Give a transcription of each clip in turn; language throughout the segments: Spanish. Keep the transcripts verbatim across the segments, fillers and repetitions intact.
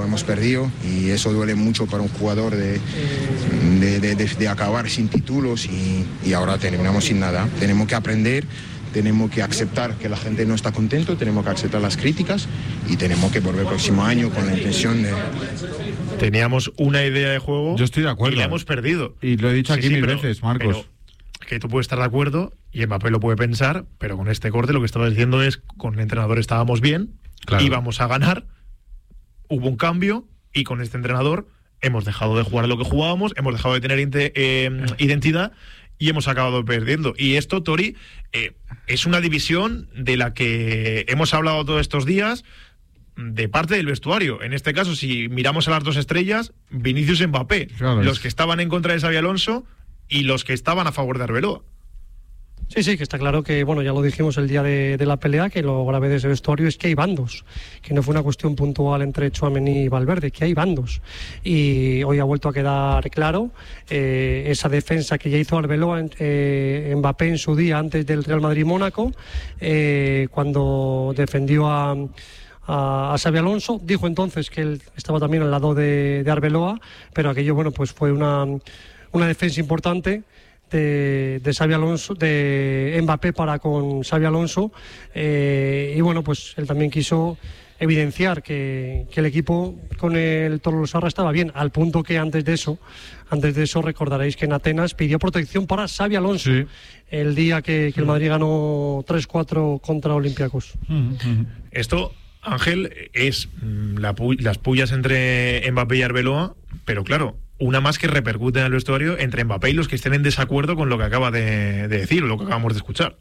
hemos perdido y eso duele mucho para un jugador de, de, de, de, de acabar sin títulos y, y ahora terminamos sin nada. Tenemos que aprender, tenemos que aceptar que la gente no está contento, tenemos que aceptar las críticas y tenemos que volver el próximo año con la intención de... Teníamos una idea de juego. Yo estoy de acuerdo. Y la hemos perdido. Y lo he dicho sí, aquí sí, mil pero, veces, Marcos. Pero que tú puedes estar de acuerdo y Mbappé lo puede pensar, pero con este corte lo que estabas diciendo es con el entrenador estábamos bien, claro. íbamos a ganar, hubo un cambio y con este entrenador hemos dejado de jugar lo que jugábamos, hemos dejado de tener inte- eh, identidad y hemos acabado perdiendo. Y esto, Tori, eh, es una división de la que hemos hablado todos estos días de parte del vestuario. En este caso, si miramos a las dos estrellas, Vinicius y Mbappé, claro, los que estaban en contra de Xabi Alonso y los que estaban a favor de Arbeloa. Sí, sí, que está claro que, bueno, ya lo dijimos el día de, de la pelea, que lo grave de ese vestuario es que hay bandos, que no fue una cuestión puntual entre Tchouaméni y Valverde, que hay bandos. Y hoy ha vuelto a quedar claro eh, esa defensa que ya hizo Arbeloa, eh, Mbappé en su día antes del Real Madrid-Mónaco, eh, cuando defendió a... a Xabi Alonso, dijo entonces que él estaba también al lado de, de Arbeloa, pero aquello, bueno, pues fue una, una defensa importante de, de Xabi Alonso, de Mbappé para con Xabi Alonso, eh, y bueno, pues él también quiso evidenciar que, que el equipo con el Tolosarra estaba bien, al punto que antes de eso, antes de eso recordaréis que en Atenas pidió protección para Xabi Alonso, sí. el día que, que el Madrid ganó tres cuatro contra Olympiacos. Esto, Ángel, es la pu- las pullas entre Mbappé y Arbeloa, pero claro, una más que repercute en el vestuario entre Mbappé y los que estén en desacuerdo con lo que acaba de, de decir o lo que acabamos de escuchar.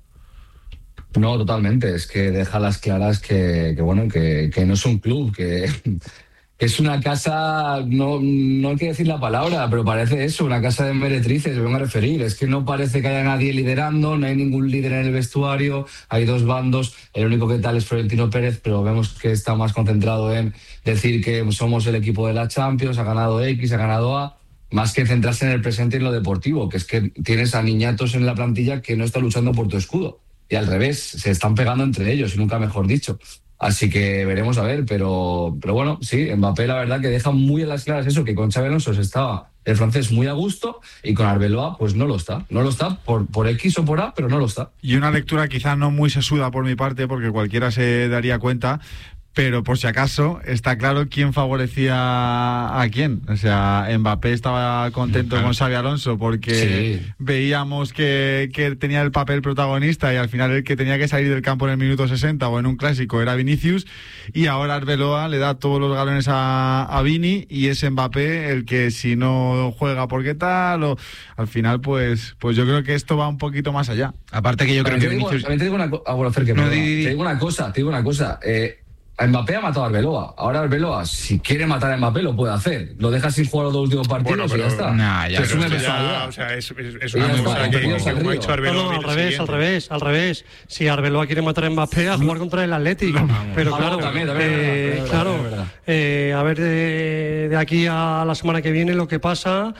No, totalmente, es que deja las claras que, que bueno, que, que no es un club, que es una casa, no, no hay que decir la palabra, pero parece eso, una casa de meretrices, me vengo a referir. Es que no parece que haya nadie liderando, no hay ningún líder en el vestuario, hay dos bandos, el único que tal es Florentino Pérez, pero vemos que está más concentrado en decir que somos el equipo de la Champions, ha ganado X, ha ganado A, más que centrarse en el presente y en lo deportivo, que es que tienes a niñatos en la plantilla que no están luchando por tu escudo, y al revés, se están pegando entre ellos, y nunca mejor dicho. Así que veremos a ver, pero, pero bueno, sí, Mbappé la verdad que deja muy en las claras eso, que con Xabi Alonso estaba el francés muy a gusto y con Arbeloa pues no lo está, no lo está por, por X o por A, pero no lo está. Y una lectura quizá no muy sesuda por mi parte, porque cualquiera se daría cuenta, pero por si acaso está claro quién favorecía a quién. O sea, Mbappé estaba contento claro. con Xabi Alonso porque sí. veíamos que, que tenía el papel protagonista y al final el que tenía que salir del campo en el minuto sesenta o en un clásico era Vinicius, y ahora Arbeloa le da todos los galones a, a Vini y es Mbappé el que si no juega porque tal o al final pues pues yo creo que esto va un poquito más allá. Aparte que yo creo que Vinicius... También te digo una, co- ah, bueno, que no, di, di, di. Te digo una cosa, te digo una cosa eh, Mbappé ha matado a Arbeloa. Ahora Arbeloa, si quiere matar a Mbappé, lo puede hacer. Lo deja sin jugar los dos últimos partidos bueno, pero, y ya está. Nah, ya, es una ya, o sea, es, es, es una cosa cosa que, que, que, que hecho Arbeloa. No, no, al revés, al revés, al revés. Si Arbeloa quiere matar a Mbappé, a jugar contra el Atlético. Pero claro, ah, también, también, eh, verdad, claro verdad, eh, a ver de, de aquí a la semana que viene lo que pasa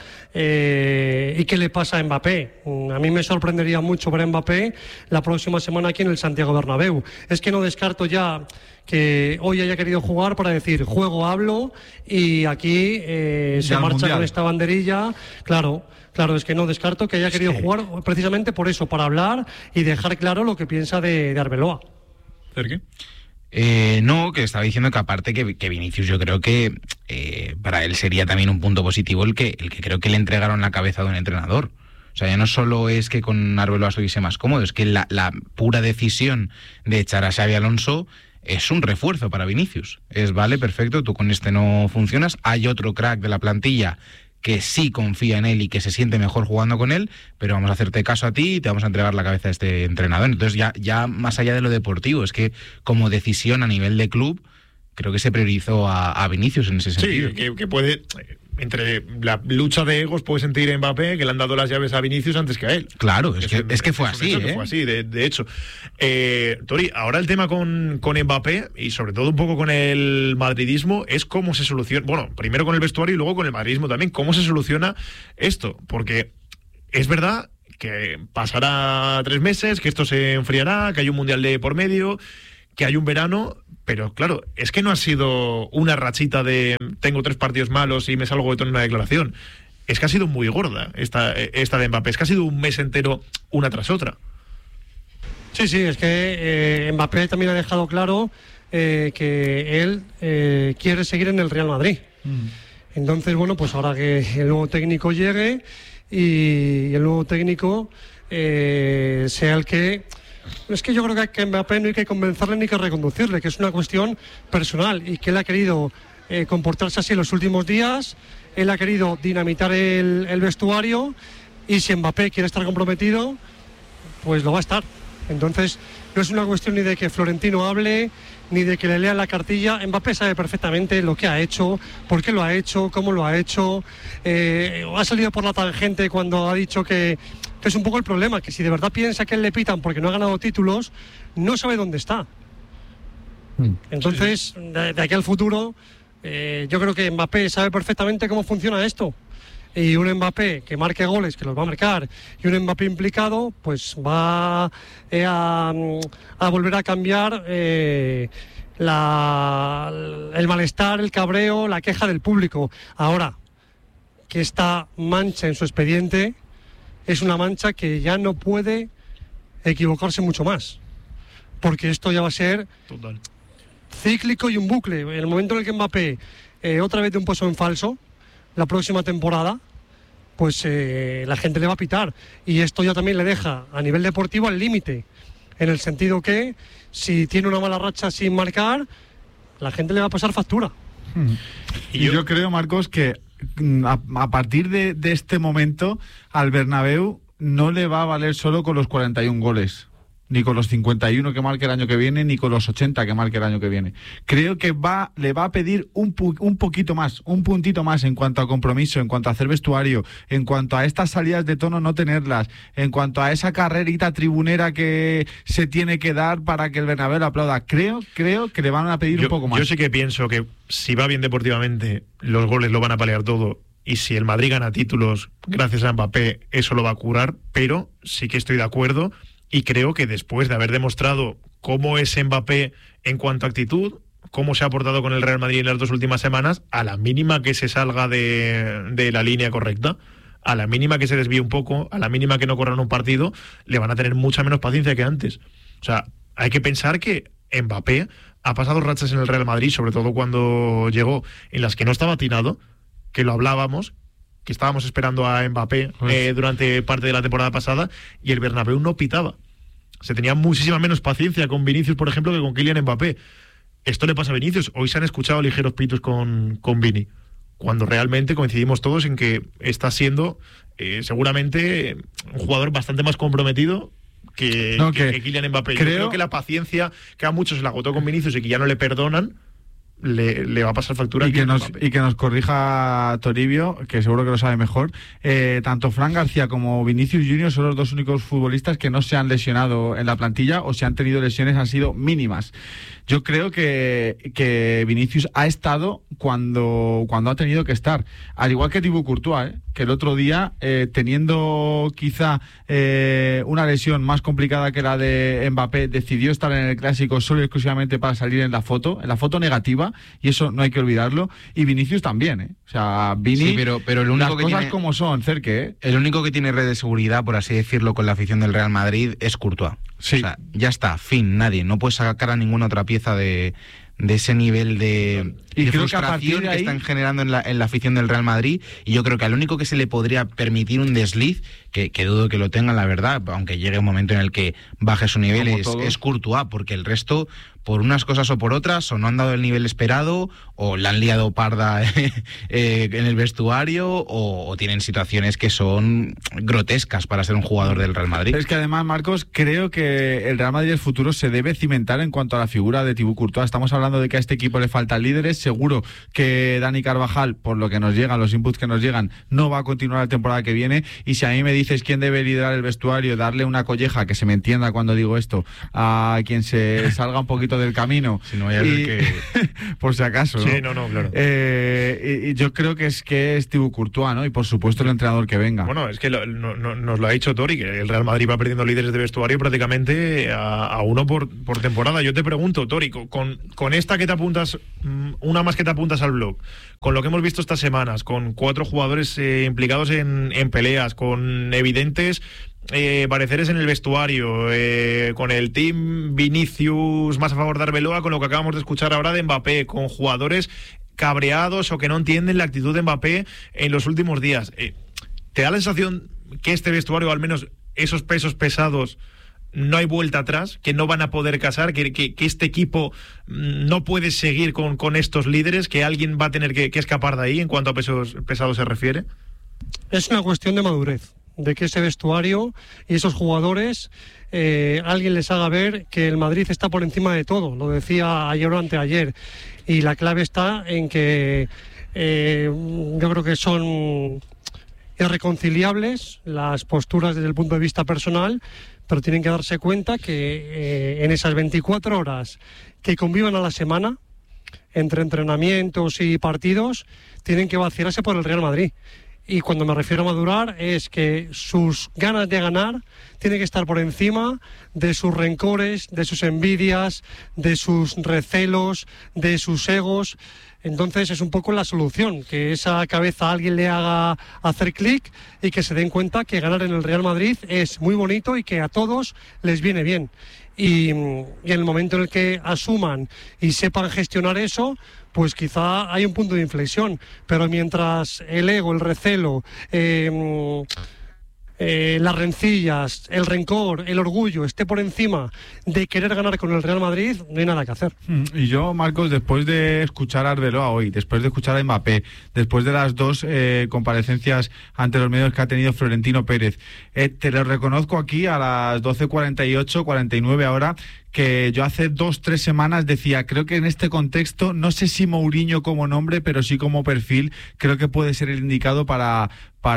eh, y qué le pasa a Mbappé. A mí me sorprendería mucho ver a Mbappé la próxima semana aquí en el Santiago Bernabéu. Es que no descarto ya que hoy haya querido jugar para decir juego, hablo y aquí eh, se marcha mundial. Con esta banderilla. Claro, claro, es que no descarto que haya es querido que... jugar precisamente por eso, para hablar y dejar claro lo que piensa de, de Arbeloa. ¿Sergio? Eh, no, que estaba diciendo que aparte que, que Vinicius yo creo que eh, para él sería también un punto positivo el que, el que creo que le entregaron la cabeza de un entrenador. O sea, ya no solo es que con Arbeloa estuviese más cómodo, es que la, la pura decisión de echar a Xabi Alonso es un refuerzo para Vinicius. Es, vale, perfecto, tú con este no funcionas, hay otro crack de la plantilla que sí confía en él y que se siente mejor jugando con él, pero vamos a hacerte caso a ti y te vamos a entregar la cabeza a este entrenador. Entonces ya, ya más allá de lo deportivo, es que como decisión a nivel de club, creo que se priorizó a, a Vinicius en ese sentido. Sí, que, que puede... Entre la lucha de egos puede sentir Mbappé que le han dado las llaves a Vinicius antes que a él. Claro, es, que, es que fue así, ¿eh? Que fue así, de, de hecho. Eh, Tori, ahora el tema con, con Mbappé y sobre todo un poco con el madridismo es cómo se soluciona, bueno, primero con el vestuario y luego con el madridismo también, cómo se soluciona esto, porque es verdad que pasará tres meses, que esto se enfriará, que hay un mundial de por medio, que hay un verano, pero claro, es que no ha sido una rachita de tengo tres partidos malos y me salgo de todo en una declaración. Es que ha sido muy gorda esta, esta de Mbappé, es que ha sido un mes entero una tras otra. Sí, sí, es que eh, Mbappé también ha dejado claro eh, que él eh, quiere seguir en el Real Madrid. Mm. Entonces, bueno, pues ahora que el nuevo técnico llegue y el nuevo técnico eh, sea el que... Es que yo creo que, que Mbappé no hay que convencerle ni que reconducirle, que es una cuestión personal y que él ha querido eh, comportarse así en los últimos días, él ha querido dinamitar el, el vestuario y si Mbappé quiere estar comprometido, pues lo va a estar. Entonces, no es una cuestión ni de que Florentino hable, ni de que le lean la cartilla. Mbappé sabe perfectamente lo que ha hecho, por qué lo ha hecho, cómo lo ha hecho. Eh, ha salido por la tangente cuando ha dicho que, que es un poco el problema, que si de verdad piensa que él le pitan porque no ha ganado títulos, no sabe dónde está. Entonces, de, de aquí al futuro, eh, yo creo que Mbappé sabe perfectamente cómo funciona esto. Y un Mbappé que marque goles, que los va a marcar, y un Mbappé implicado, pues va eh, a, a volver a cambiar eh, la, el malestar, el cabreo, la queja del público. Ahora, que esta mancha en su expediente es una mancha que ya no puede equivocarse mucho más, porque esto ya va a ser Total. cíclico y un bucle. En el momento en el que Mbappé eh, otra vez de un paso en falso, la próxima temporada, pues eh, la gente le va a pitar. Y esto ya también le deja a nivel deportivo al límite, en el sentido que si tiene una mala racha sin marcar, la gente le va a pasar factura. Hmm. Y yo, yo creo, Marcos, que a, a partir de, de este momento al Bernabéu no le va a valer solo con los cuarenta y un goles, ni con los cincuenta y uno que marque el año que viene, ni con los ochenta que marque el año que viene. Creo que va, le va a pedir un, pu- un poquito más, un puntito más en cuanto a compromiso, en cuanto a hacer vestuario, en cuanto a estas salidas de tono no tenerlas, en cuanto a esa carrerita tribunera que se tiene que dar para que el Bernabéu lo aplauda. Creo, creo que le van a pedir yo, un poco más. Yo sí que pienso que si va bien deportivamente, los goles lo van a paliar todo. Y si el Madrid gana títulos gracias a Mbappé, eso lo va a curar. Pero sí que estoy de acuerdo. Y creo que después de haber demostrado cómo es Mbappé en cuanto a actitud, cómo se ha portado con el Real Madrid en las dos últimas semanas, a la mínima que se salga de, de la línea correcta, a la mínima que se desvíe un poco, a la mínima que no corran un partido, le van a tener mucha menos paciencia que antes. O sea, hay que pensar que Mbappé ha pasado rachas en el Real Madrid, sobre todo cuando llegó, en las que no estaba atinado, que lo hablábamos, que estábamos esperando a Mbappé eh, durante parte de la temporada pasada, y el Bernabéu no pitaba. Se tenía muchísima menos paciencia con Vinicius, por ejemplo, que con Kylian Mbappé. Esto le pasa a Vinicius. Hoy se han escuchado ligeros pitos con, con Vini, cuando realmente coincidimos todos en que está siendo eh, seguramente un jugador bastante más comprometido que, no, que, que Kylian Mbappé. Creo... Yo creo que la paciencia que a muchos se la agotó con Vinicius y que ya no le perdonan, Le, le va a pasar factura y que nos y que nos corrija Toribio, que seguro que lo sabe mejor. Eh, tanto Fran García como Vinicius Junior son los dos únicos futbolistas que no se han lesionado en la plantilla, o si han tenido lesiones han sido mínimas. Yo creo que, que Vinicius ha estado cuando, cuando ha tenido que estar, al igual que Thibaut Courtois, ¿eh? que el otro día, eh, teniendo quizá eh, una lesión más complicada que la de Mbappé, decidió estar en el Clásico solo y exclusivamente para salir en la foto, en la foto negativa, y eso no hay que olvidarlo. Y Vinicius también, ¿eh? O sea, Vini, sí, pero, pero el único las que cosas tiene, como son, Cerque, ¿eh? El único que tiene red de seguridad, por así decirlo, con la afición del Real Madrid es Courtois. Sí. O sea, ya está, fin, nadie. No puede sacar a ninguna otra pieza de, de ese nivel de, y de creo frustración que, a partir de que ahí... están generando en la, en la afición del Real Madrid. Y yo creo que al único que se le podría permitir un desliz, que, que dudo que lo tengan, la verdad, aunque llegue un momento en el que baje su nivel, es, es Courtois, porque el resto, por unas cosas o por otras, o no han dado el nivel esperado, o la han liado parda eh, en el vestuario, o, o tienen situaciones que son grotescas para ser un jugador del Real Madrid. Es que además, Marcos, creo que el Real Madrid del futuro se debe cimentar en cuanto a la figura de Thibaut Courtois. Estamos hablando de que a este equipo le faltan líderes, seguro que Dani Carvajal, por lo que nos llegan, los inputs que nos llegan, no va a continuar la temporada que viene. Y si a mí me dices quién debe liderar el vestuario, darle una colleja, que se me entienda cuando digo esto, a quien se salga un poquito del camino, si no vaya y, a que... por si acaso, ¿no? Sí, no, no, claro. Eh, y, y yo creo que es que es Thibaut Courtois, ¿no? Y por supuesto el entrenador que venga. Bueno, es que lo, no, no, nos lo ha dicho Tori, que el Real Madrid va perdiendo líderes de vestuario prácticamente a, a uno por, por temporada. Yo te pregunto, Tori, con, con esta que te apuntas, una más que te apuntas al blog, con lo que hemos visto estas semanas, con cuatro jugadores eh, implicados en, en peleas, con evidentes eh, pareceres en el vestuario, eh, con el team Vinicius más a favor de Arbeloa, con lo que acabamos de escuchar ahora de Mbappé, con jugadores cabreados o que no entienden la actitud de Mbappé en los últimos días. Eh, ¿Te da la sensación que este vestuario, o al menos esos pesos pesados, no hay vuelta atrás, que no van a poder casar, que, que, que este equipo no puede seguir con, con estos líderes, que alguien va a tener que, que escapar de ahí en cuanto a pesos pesados se refiere? Es una cuestión de madurez, de que ese vestuario y esos jugadores, eh, alguien les haga ver que el Madrid está por encima de todo. Lo decía ayer o anteayer, y la clave está en que eh, yo creo que son irreconciliables las posturas desde el punto de vista personal, pero tienen que darse cuenta que eh, en esas veinticuatro horas que convivan a la semana, entre entrenamientos y partidos, tienen que vaciarse por el Real Madrid. Y cuando me refiero a madurar, es que sus ganas de ganar tienen que estar por encima de sus rencores, de sus envidias, de sus recelos, de sus egos. Entonces es un poco la solución, que esa cabeza a alguien le haga hacer clic y que se den cuenta que ganar en el Real Madrid es muy bonito y que a todos les viene bien. Y, y en el momento en el que asuman y sepan gestionar eso, pues quizá hay un punto de inflexión. Pero mientras el ego, el recelo, eh, eh, las rencillas, el rencor, el orgullo esté por encima de querer ganar con el Real Madrid, no hay nada que hacer. Y yo, Marcos, después de escuchar a Arbeloa hoy, después de escuchar a Mbappé, después de las dos eh, comparecencias ante los medios que ha tenido Florentino Pérez, eh, te lo reconozco aquí a las doce cuarenta y ocho, cuarenta y nueve ahora, que yo hace dos, tres semanas decía, creo que en este contexto, no sé si Mourinho como nombre, pero sí como perfil, creo que puede ser el indicado para,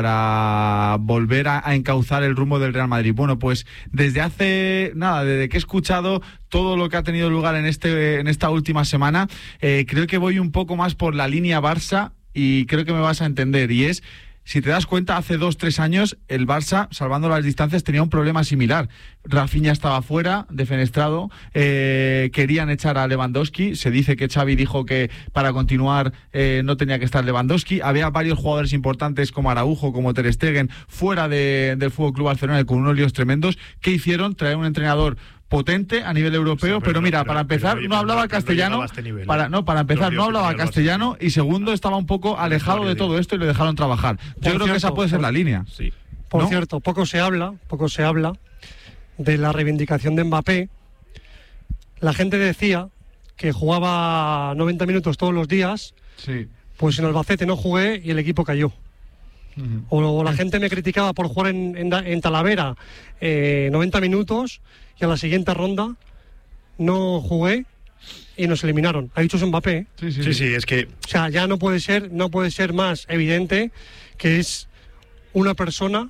para volver a, a encauzar el rumbo del Real Madrid. Bueno, pues desde hace, nada, desde que he escuchado todo lo que ha tenido lugar en, este, en esta última semana, eh, creo que voy un poco más por la línea Barça y creo que me vas a entender, y es... Si te das cuenta, hace dos, tres años el Barça, salvando las distancias, tenía un problema similar. Rafinha estaba fuera, defenestrado, eh, querían echar a Lewandowski, se dice que Xavi dijo que para continuar eh, no tenía que estar Lewandowski, había varios jugadores importantes como Araujo, como Ter Stegen, fuera de, del F C Barcelona con unos líos tremendos. ¿Qué hicieron? Traer un entrenador potente a nivel europeo, sí, pero, pero mira, pero, para empezar pero, no hablaba castellano, este nivel, para no, para empezar no hablaba castellano y segundo estaba un poco alejado de todo esto y le dejaron trabajar. Yo por creo cierto, que esa puede ser por, la línea. Sí. Por ¿no? cierto, poco se habla, poco se habla de la reivindicación de Mbappé. La gente decía que jugaba noventa minutos todos los días, sí. Pues en Albacete no jugué y el equipo cayó. Uh-huh. O, o la gente me criticaba por jugar en, en, en Talavera eh, noventa minutos y a la siguiente ronda no jugué y nos eliminaron. Ha dicho Mbappé, ¿eh? Sí, sí, sí, sí, es que... O sea, ya no puede ser, no puede ser más evidente que es una persona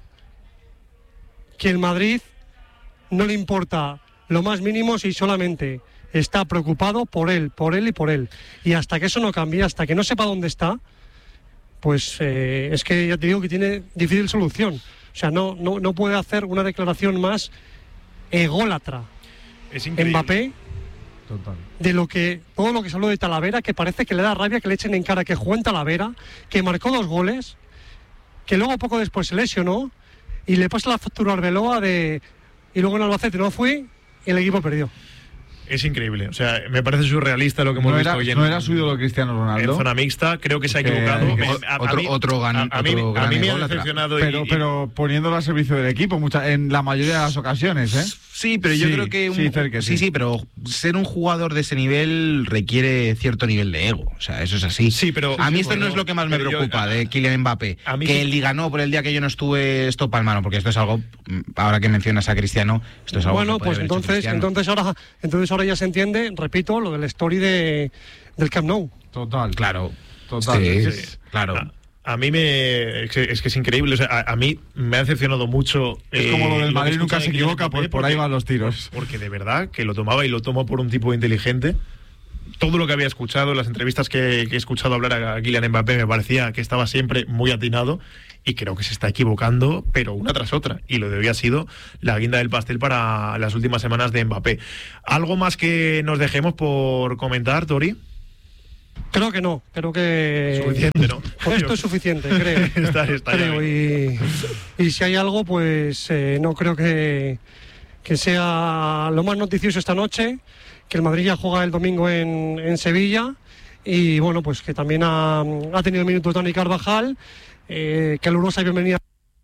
que el Madrid no le importa lo más mínimo si solamente está preocupado por él, por él y por él. Y hasta que eso no cambie, hasta que no sepa dónde está, pues eh, es que ya te digo que tiene difícil solución. O sea, no, no, no puede hacer una declaración más ególatra. Es increíble. Mbappé, total, de lo que todo lo que se habló de Talavera, que parece que le da rabia que le echen en cara que jugó en Talavera, que marcó dos goles, que luego poco después se lesionó y le pasa la factura a Arbeloa de y luego en Albacete no fui y el equipo perdió. Es increíble, o sea, me parece surrealista lo que hemos no visto era, hoy en, no era su ídolo Cristiano Ronaldo en zona mixta, creo que se ha equivocado. Que, me, a, otro, a mí, otro, gan, a, a otro mí, gran a mí me ha ególatra. decepcionado. Pero, y, pero poniéndolo al servicio del equipo mucha, en la mayoría de las ocasiones, ¿eh? Sí, pero yo sí, creo que, un, sí, que sí, sí, sí, pero ser un jugador de ese nivel requiere cierto nivel de ego, o sea, eso es así. Sí, pero a mí sí, esto bueno, no es lo que más me preocupa yo, de Kylian Mbappé, que sí. él diga no por el día que yo no estuve esto palmano, porque esto es algo, ahora que mencionas a Cristiano, esto es algo. Bueno, que pues entonces, entonces ahora, entonces ahora ya se entiende, repito, lo del story de del Camp Nou. Total. Claro. Total. Sí. Es, Claro. A, a mí me. Es que es, que es increíble. O sea, a, a mí me ha decepcionado mucho. es eh, como lo del que Madrid he nunca escuchado se de Kylian equivoca, Mbappé, pues por ahí van los tiros. Porque de verdad que lo tomaba y lo tomo por un tipo inteligente. Todo lo que había escuchado, las entrevistas que, que he escuchado hablar a Kylian Mbappé, me parecía que estaba siempre muy atinado y creo que se está equivocando, pero una tras otra. Y lo de hoy ha sido la guinda del pastel para las últimas semanas de Mbappé. ¿Algo más que nos dejemos por comentar, Tori? Creo que no, creo que Suficiente, ¿no? con esto es suficiente, creo. Está- está creo ya y, y si hay algo, pues eh, no creo que, que sea lo más noticioso esta noche, que el Madrid ya juega el domingo en, en Sevilla y bueno, pues que también ha, ha tenido minutos Dani Carvajal, eh, calurosa y bienvenida.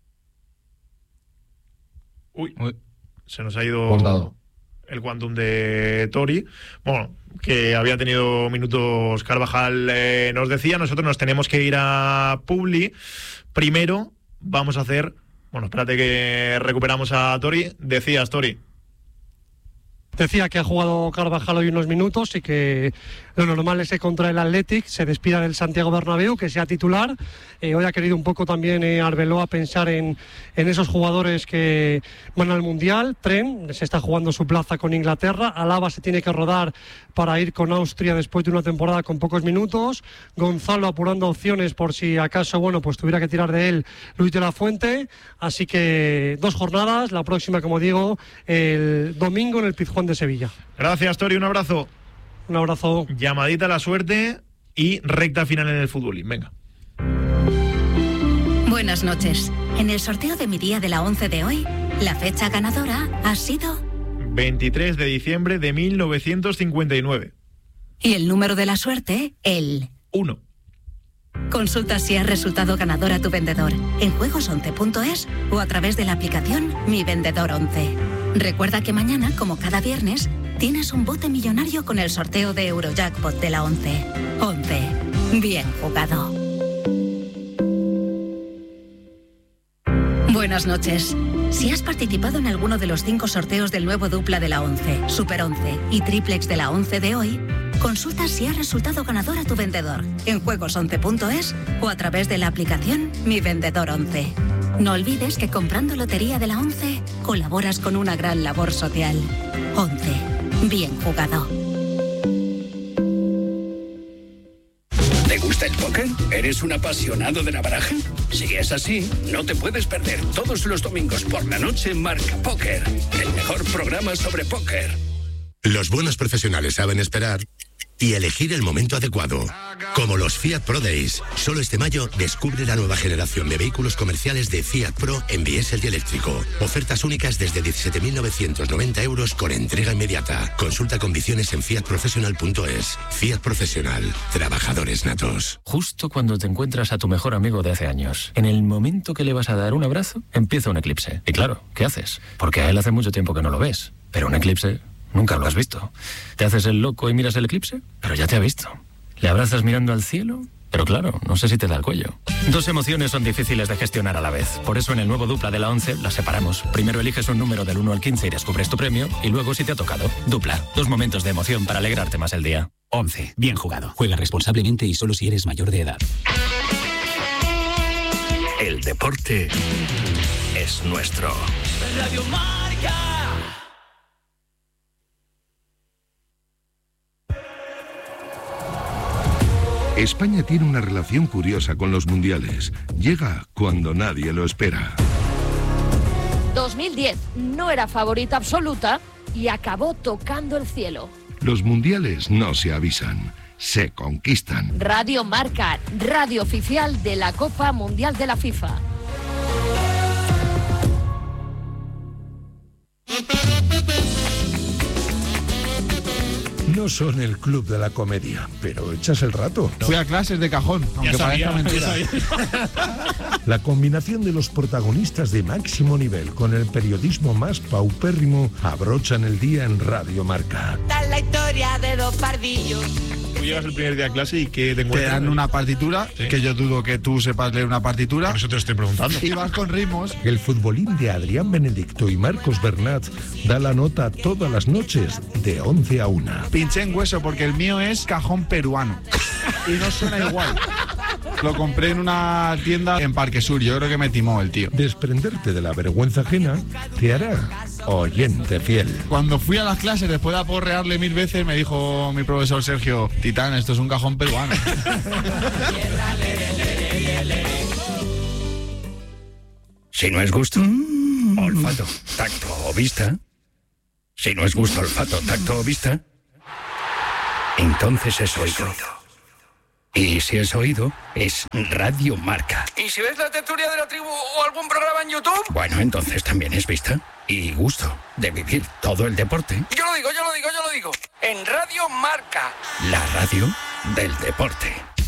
Uy, Uy. se nos ha ido Cortado. el quantum de Tori. Bueno, que había tenido minutos Carvajal, eh, nos decía. Nosotros nos tenemos que ir a Publi. Primero vamos a hacer... Bueno, espérate que recuperamos a Tori. Decías, Tori. Decía que ha jugado Carvajal hoy unos minutos y que lo normal es que contra el Athletic se despida del Santiago Bernabéu, que sea titular. Eh, hoy ha querido un poco también eh, Arbeloa pensar en, en esos jugadores que van al Mundial. Trent se está jugando su plaza con Inglaterra. Alaba se tiene que rodar para ir con Austria después de una temporada con pocos minutos. Gonzalo apurando opciones por si acaso, bueno, pues tuviera que tirar de él Luis de la Fuente. Así que dos jornadas, la próxima, como digo, el domingo en el Pizjuán de Sevilla. Gracias, Tori. Un abrazo. Un abrazo. Llamadita a la suerte y recta final en el fútbol. Venga. Buenas noches. En el sorteo de mi día de la once de hoy, la fecha ganadora ha sido... veintitrés de diciembre de mil novecientos cincuenta y nueve. Y el número de la suerte, el... Uno. Consulta si has resultado ganador a tu vendedor en juegos once punto es o a través de la aplicación Mi Vendedor once. Recuerda que mañana, como cada viernes, tienes un bote millonario con el sorteo de Eurojackpot de la once. once. Bien jugado. Buenas noches. Si has participado en alguno de los cinco sorteos del nuevo dupla de la once, Super once y Triplex de la once de hoy, consulta si has resultado ganador a tu vendedor en juegos once punto es o a través de la aplicación Mi Vendedor once. No olvides que comprando Lotería de la once colaboras con una gran labor social. once. Bien jugado. ¿Te gusta el póker? ¿Eres un apasionado de la baraja? Si es así, no te puedes perder todos los domingos por la noche Marca Póker, el mejor programa sobre póker. Los buenos profesionales saben esperar y elegir el momento adecuado. Como los Fiat Pro Days. Solo este mayo descubre la nueva generación de vehículos comerciales de Fiat Pro en diésel y eléctrico. Ofertas únicas desde diecisiete mil novecientos noventa euros con entrega inmediata. Consulta condiciones en fiat professional punto es. Fiat Profesional. Trabajadores natos. Justo cuando te encuentras a tu mejor amigo de hace años, en el momento que le vas a dar un abrazo, empieza un eclipse. Y claro, ¿qué haces? Porque a él hace mucho tiempo que no lo ves. Pero un eclipse... nunca lo has visto. ¿Te haces el loco y miras el eclipse? Pero ya te ha visto. ¿Le abrazas mirando al cielo? Pero claro, no sé si te da el cuello. Dos emociones son difíciles de gestionar a la vez. Por eso en el nuevo Dupla de la once las separamos. Primero eliges un número del uno al quince y descubres tu premio. Y luego si te ha tocado. Dupla. Dos momentos de emoción para alegrarte más el día. once. Bien jugado. Juega responsablemente y solo si eres mayor de edad. El deporte es nuestro. Radio Marca. España tiene una relación curiosa con los mundiales. Llega cuando nadie lo espera. dos mil diez no era favorita absoluta y acabó tocando el cielo. Los mundiales no se avisan, se conquistan. Radio Marca, radio oficial de la Copa Mundial de la FIFA. No son el club de la comedia, pero echas el rato. Fui a clases de cajón, aunque parezca mentira. La combinación de los protagonistas de máximo nivel con el periodismo más paupérrimo abrochan el día en Radio Marca. Está la historia de dos pardillos tú llegas el primer día a clase y que te Te dan una partitura, ¿sí? Que yo dudo que tú sepas leer una partitura. Por eso te lo estoy preguntando. Y vas con ritmos. El futbolín de Adrián Benedicto y Marcos Bernat da la nota todas las noches de once a una. Pinché en hueso porque el mío es cajón peruano. Y no suena igual. Lo compré en una tienda en Parque Sur. Yo creo que me timó el tío. Desprenderte de la vergüenza ajena te hará oyente fiel. Cuando fui a las clases, después de aporrearle mil veces, me dijo mi profesor Sergio: Titán, esto es un cajón peruano. Si no es gusto, olfato, tacto o vista. Si no es gusto, olfato, tacto o vista, entonces es oído. Y si es oído, es Radio Marca. ¿Y si ves la tertulia de la tribu o algún programa en YouTube? Bueno, entonces también es vista y gusto de vivir todo el deporte. Yo lo digo, yo lo digo, yo lo digo. En Radio Marca. La radio del deporte.